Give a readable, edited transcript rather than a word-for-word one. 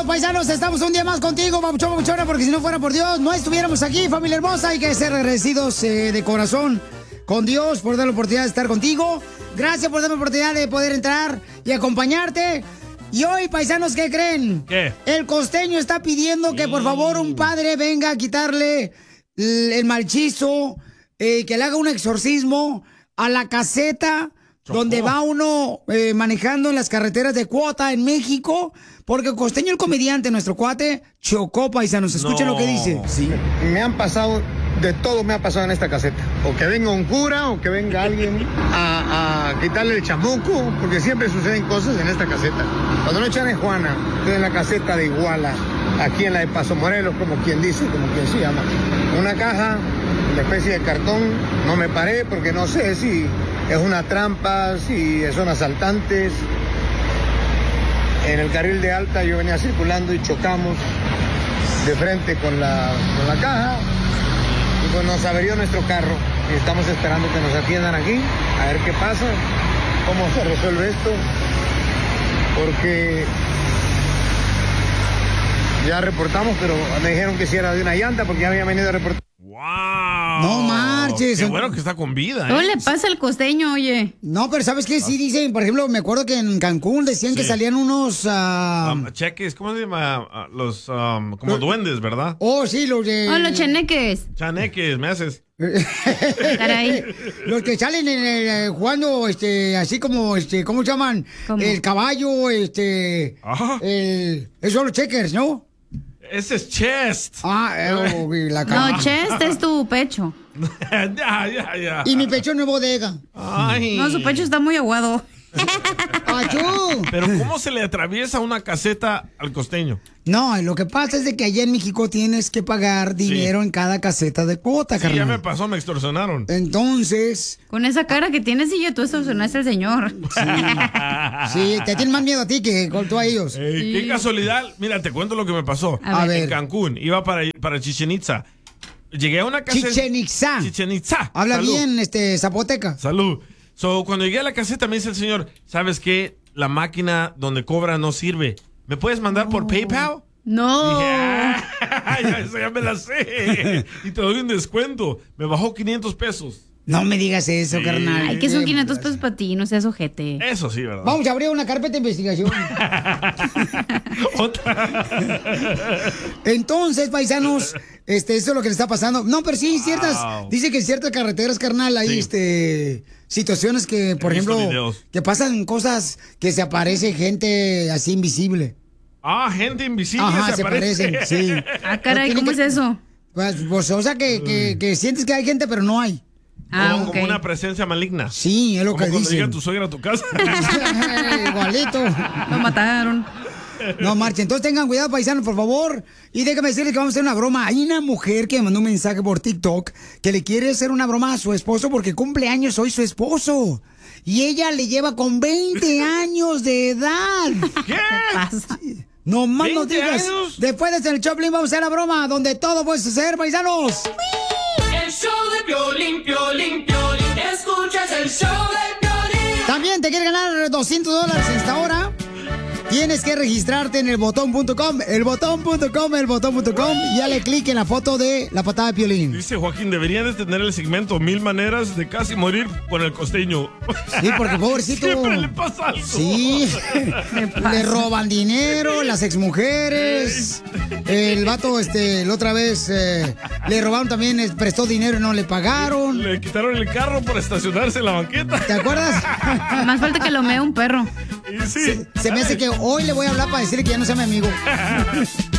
Dios, paisanos, estamos un día más contigo, papuchón, papuchona, porque si no fuera por Dios, no estuviéramos aquí, familia hermosa. Hay que ser agradecidos de corazón con Dios por dar la oportunidad de estar contigo. Gracias por darme la oportunidad de poder entrar y acompañarte. Y hoy, paisanos, ¿qué creen? ¿Qué? El costeño está pidiendo que por favor un padre venga a quitarle el malchizo, que le haga un exorcismo a la caseta donde va uno manejando en las carreteras de Cuota en México, porque el costeño, el comediante, nuestro cuate, chocó, paisanos. Escuchen lo que dice. Sí, me han pasado, de todo me ha pasado en esta caseta. O que venga un cura, o que venga alguien a quitarle el chamuco, porque siempre suceden cosas en esta caseta. Cuando no echan en Juana, estoy en la caseta de Iguala, aquí en la de Paso Morelos, como quien dice, como quien se llama. Una caja, una especie de cartón, no me paré porque no sé si es una trampa, si son asaltantes. En el carril de alta yo venía circulando y chocamos de frente con la caja y pues nos averió nuestro carro y estamos esperando que nos atiendan aquí a ver qué pasa, cómo se resuelve esto, porque ya reportamos, pero me dijeron que si era de una llanta porque ya había venido a reportar. ¡Wow! No marches. Qué bueno que está con vida, ¿Cómo le pasa al costeño, oye? No, pero ¿sabes qué? Sí dicen, por ejemplo, me acuerdo que en Cancún decían que salían unos... cheques, ¿cómo se llama? Los, como duendes, ¿verdad? Oh, sí, los de... Oh, los cheneques. Chaneques, me haces. Caray. Los que salen jugando, así como, ¿cómo se llaman? ¿Cómo? El caballo, Ajá. esos son los checkers, ¿no? Ese es chest. La No, chest es tu pecho. ya. Y mi pecho no es bodega. Ay. No, su pecho está muy aguado. ¡Achú! Pero ¿cómo se le atraviesa una caseta al costeño? No, lo que pasa es de que allá en México tienes que pagar dinero en cada caseta de cuota, Sí, carnal. ya me pasó, me extorsionaron. Entonces... Con esa cara que tienes y ya tú extorsionaste al señor. Sí, te tienen más miedo a ti que tú a ellos. Qué casualidad. Mira, te cuento lo que me pasó. A ver. En Cancún, iba para Chichén Itzá. Llegué a una caseta. Chichén Itzá. Chichén Itzá. Habla Salud. bien, zapoteca. Salud. Cuando llegué a la caseta me dice el señor, ¿sabes qué? La máquina donde cobra no sirve. ¿Me puedes mandar por PayPal? No. Dije, eso ya me la sé. Y te doy un descuento. Me bajó 500 pesos. No me digas eso, Sí. carnal. Ay, que son 500 pesos para ti, no seas ojete. Eso sí, ¿verdad? Vamos a abrir una carpeta de investigación. Entonces, paisanos, eso es lo que le está pasando. No, pero sí, dice que en ciertas carreteras, carnal, hay situaciones que, por ejemplo, videos. que pasan cosas que se aparece gente así invisible. Gente invisible. Ajá, se aparece. parecen, sí. Ah, caray, ¿cómo es eso? Pues, o sea, que sientes que hay gente, pero no hay. Como una presencia maligna. Sí, es lo como que cuando llega dicen. tu suegra a tu casa. Igualito. Lo mataron. No marchen. Entonces tengan cuidado, paisanos, por favor. Y déjame decirles que vamos a hacer una broma. Hay una mujer que me mandó un mensaje por TikTok que le quiere hacer una broma a su esposo porque cumple años hoy su esposo. Y ella le lleva con 20 años de edad. ¿Qué? Pasa. No más 20 noticias. años. Después de este Choplin vamos a hacer la broma donde todo puede suceder, paisanos. El show de Piolín, Piolín, Piolín. Escuchas el show de Piolín. También te quieres ganar $200 en esta hora. Tienes que registrarte en elbotón.com, elbotón.com, y dale clic en la foto de la patada de Piolín. Dice Joaquín, debería de tener el segmento 1000 maneras de casi morir con el costeño. Sí, porque pobrecito. Siempre le pasa algo. Sí, le roban dinero, las exmujeres. El vato, la otra vez le robaron también, prestó dinero y no le pagaron. Le quitaron el carro por estacionarse en la banqueta. ¿Te acuerdas? Más falta que lo mee un perro. Y sí. Se me hace que hoy le voy a hablar para decirle que ya no sea mi amigo.